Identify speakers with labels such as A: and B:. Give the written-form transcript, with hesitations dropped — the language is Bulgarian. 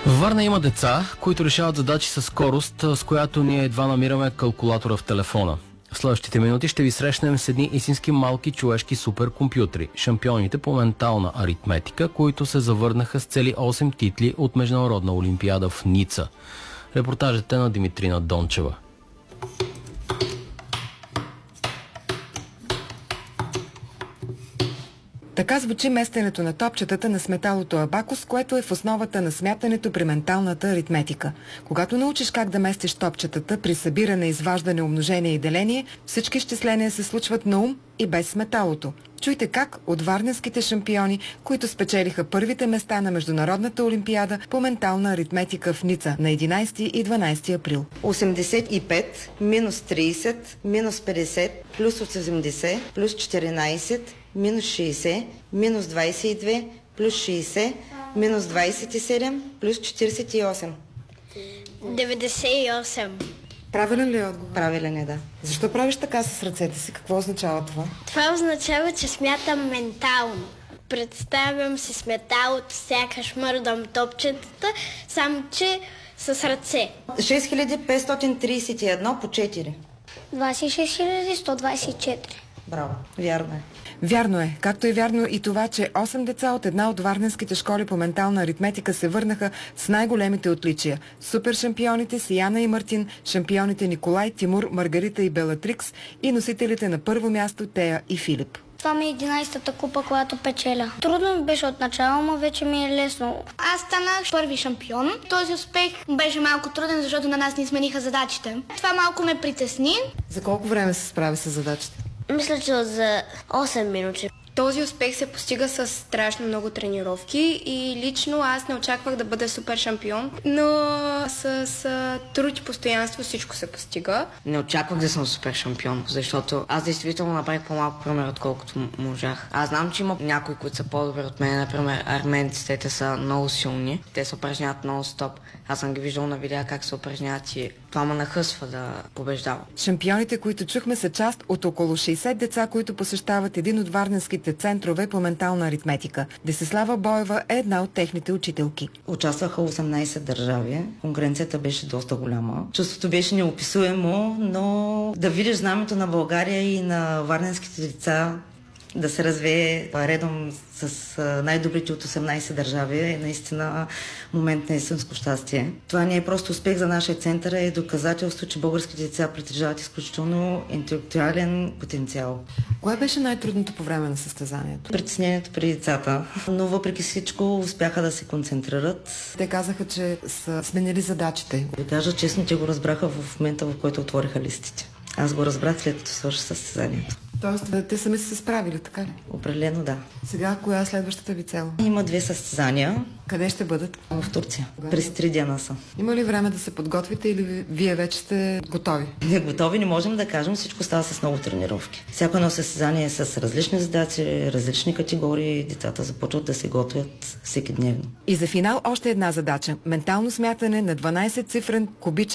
A: Във Варна има деца, които решават задачи със скорост, с която ние едва намираме калкулатора в телефона. В следващите минути ще ви срещнем с едни истински малки човешки суперкомпютри, шампионите по ментална аритметика, които се завърнаха с цели 8 титли от Международна олимпиада в Ница. Репортажът е на Димитрина Дончева.
B: Така звучи местенето на топчетата на сметалото абакус, което е в основата на смятането при менталната аритметика. Когато научиш как да местиш топчетата при събиране, изваждане, умножение и деление, всички изчисления се случват на ум и без сметалото. Чуйте как от варненските шампиони, които спечелиха първите места на Международната олимпиада по ментална аритметика в Ница на 11 и 12 април.
C: 85 минус 30 минус 50 плюс 80 плюс 14 минус 60 минус 22 плюс 60 минус 27 плюс 48.
D: 98.
B: Правилен ли е отговор?
C: Правилен е, да.
B: Защо правиш така с ръцете си? Какво означава това?
D: Това означава, че смятам ментално. Представям си сметалото, сякаш мърдам топчетата, само че с ръце.
C: 6531 по 4.
D: 26124.
C: Браво, вярно е.
B: Вярно е, както е вярно и това, че 8 деца от една от варненските школи по ментална аритметика се върнаха с най-големите отличия. Супер шампионите Сияна и Мартин, шампионите Николай, Тимур, Маргарита и Белатрикс и носителите на първо място Тея и Филип.
E: Това ми е 11-та купа, която печеля. Трудно ми беше от начало, но вече ми е лесно. Аз станах първи шампион. Този успех беше малко труден, защото на нас ни смениха задачите. Това малко ме притесни.
B: За колко време се справи с задачите?
D: Мисля, че за 8 минути.
F: Този успех се постига с страшно много тренировки и лично аз не очаквах да бъда супер шампион, но с труд и постоянство всичко се постига.
C: Не очаквах да съм супер шампион, защото аз действително направих по-малко пример, отколкото можах. Аз знам, че има някои, които са по-добри от мен, например арменците, те са много силни, те се упражняват нон-стоп. Аз съм ги виждал на видеа как се упражняват и това ме нахъсва да побеждавам.
B: Шампионите, които чухме, са част от около 60 деца, които посещават един от варненските центрове по ментална аритметика. Десислава Боева е една от техните учителки.
C: Участваха 18 държави. Конкуренцията беше доста голяма. Чувството беше неописуемо, но да видиш знамето на България и на варненските деца да се развее редом с най-добрите от 18 държави е наистина момент на истинско щастие. Това не е просто успех за нашия център, е доказателство, че българските деца притежават изключително интелектуален потенциал.
B: Кое беше най-трудното по време на състезанието?
C: Притеснението при децата, но въпреки всичко успяха да се концентрират.
B: Те казаха, че са сменили задачите.
C: Да кажа честно, те го разбраха в момента, в който отвориха листите. Аз го разбрах след като свърши състезанието.
B: Тоест, те сами са се справили, така ли?
C: Определено да.
B: Сега, коя е следващата ви цел?
C: Има 2 състезания.
B: Къде ще бъдат?
C: В Турция. През 3 дена са.
B: Има ли време да се подготвите или вие вече сте готови?
C: Не готови, не можем да кажем, всичко става с много тренировки. Всяко едно състезание е с различни задачи, различни категории, децата започват да се готвят всеки дневно.
B: И за финал още една задача. Ментално смятане на 12-цифрен кубичен